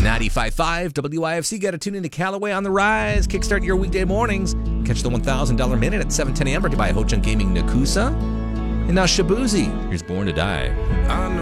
95.5 WIFC. Got to tune into Callaway on the Rise. Kickstart your weekday mornings. Catch the $1,000 minute at 7:10 a.m. brought to you by Ho Chunk Gaming Nakusa. And now Shabuzi. Here's Born to Die. I know